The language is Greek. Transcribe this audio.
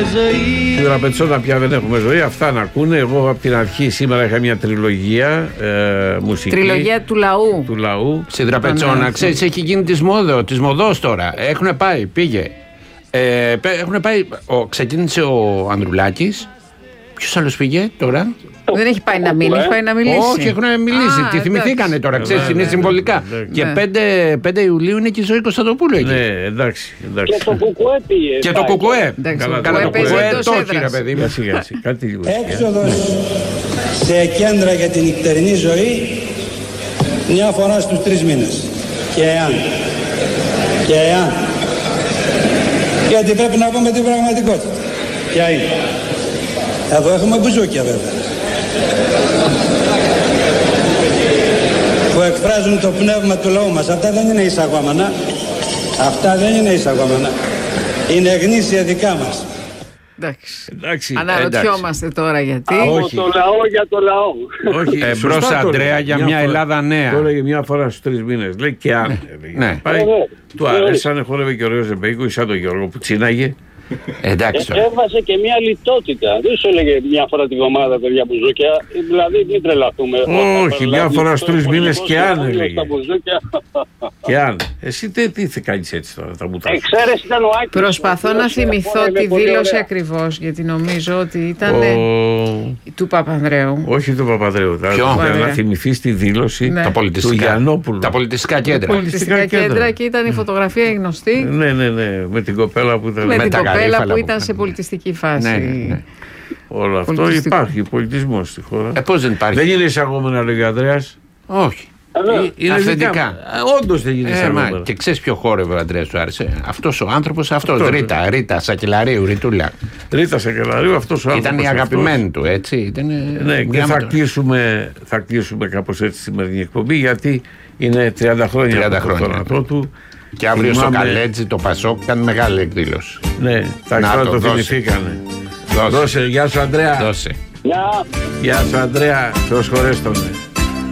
Στην Τραπετσόνα πια δεν έχουμε ζωή. Αυτά να ακούνε. Εγώ από την αρχή σήμερα είχα μια τριλογία μουσική. Τριλογία του λαού. Του λαού. Στην Τραπετσόνα, ξέρεις, έχει γίνει της μοδός τώρα. Έχουν πάει, πήγε. Έχουν πάει. Ξεκίνησε ο Ανδρουλάκης. Ποιος άλλος πήγε τώρα? Δεν έχει πάει να μείνει, έχει πάει να μιλήσει. Όχι, έχουν μιλήσει. Τι θυμηθήκανε τώρα, ξέρεις, είναι συμβολικά. Και 5 Ιουλίου είναι και η Ζωή Κωνσταντοπούλου εκεί. Ναι, εντάξει. Και το Κουκουέ πήγε. Και το Κουκουέ. Καλά, το Κουκουέ το όχι, ρε παιδί μου. Κάτι λίγο. Έξοδος σε κέντρα για την νυχτερινή ζωή μια φορά στους 3 μήνες. Και εάν. Γιατί πρέπει να πούμε την πραγματικότητα. Ποια είναι? Εδώ έχουμε μπουζούκια βέβαια. Που εκφράζουν το πνεύμα του λαού μας. Αυτά δεν είναι εισαγόμενα. Είναι γνήσια δικά μας. Εντάξει. Αναρωτιόμαστε τώρα γιατί. Από το λαό για το λαό. Όχι, Εμπρός Αντρέα για μια Ελλάδα νέα. Το έλεγε μια φορά στους 3 μήνες. Λέει και αν. Του αρέσανε, χόρευε και ωραίο Ζεμπέικο, σαν τον Γιώργο που τσίναγε. Εντάξει. Έβασε και μια λιτότητα. Δεν σου έλεγε μια φορά τη βδομάδα, παιδιά, μπουζούκια. Δηλαδή, μην τρελαθούμε. Όχι, μια φορά στους 3 μήνες και αν έλεγε. Και αν. Εσύ τι θα κάνεις έτσι τώρα, θα μου τα πεις. Εξαίρεση ήταν ο Άκης. Προσπαθώ να θυμηθώ τη δήλωση ακριβώς, γιατί νομίζω ότι ήταν του Παπανδρέου. Όχι του Παπανδρέου. Να θυμηθείς τη δήλωση του Γιαννόπουλου. Τα πολιτιστικά κέντρα. Πολιτιστικά κέντρα και ήταν η φωτογραφία γνωστή. Ναι, με την κοπέλα που ήταν. Με την κοπέλα που ήταν σε πολιτιστική φάση. Ναι. Όλο αυτό υπάρχει, πολιτισμός στη χώρα. Πώς δεν υπάρχει? Δεν είναι εισαγόμενα, λέγει ο Ανδρέας. Όχι. Είναι αυθεντικά. Όντως δεν είναι εισαγόμενα. Και ξέρεις ποιο χόρευε ο Ανδρέας του άρεσε? Αυτός ο άνθρωπος, Ρίτα Σακελαρίου, Ριτούλα. Ρίτα Σακελαρίου, αυτός ο άνθρωπος. Ήταν η αγαπημένη του, έτσι. Ναι, και θα κλείσουμε κάπως έτσι τη σημερινή εκπομπή, γιατί είναι 30 χρόνια από το θάνατό του. Και αύριο στο Καλέτζι το Πασόκ κάνει μεγάλη εκδήλωση. Ναι, θα το θυμηθήκανε. Δώσε, γεια σου Ανδρέα. Δώσε. Γεια σου Ανδρέα, Θεός χωρέστονε.